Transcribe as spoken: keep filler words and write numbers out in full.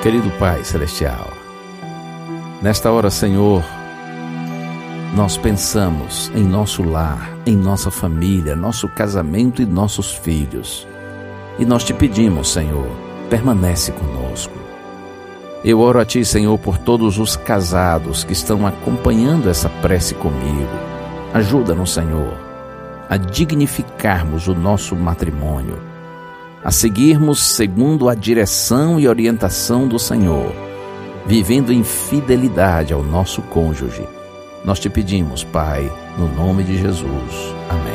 Querido Pai Celestial, nesta hora, Senhor, nós pensamos em nosso lar, em nossa família, nosso casamento e nossos filhos. E nós te pedimos, Senhor, permanece conosco. Eu oro a Ti, Senhor, por todos os casados que estão acompanhando essa prece comigo. Ajuda-nos, Senhor, a dignificarmos o nosso matrimônio, a seguirmos segundo a direção e orientação do Senhor, vivendo em fidelidade ao nosso cônjuge. Nós te pedimos, Pai, no nome de Jesus. Amém.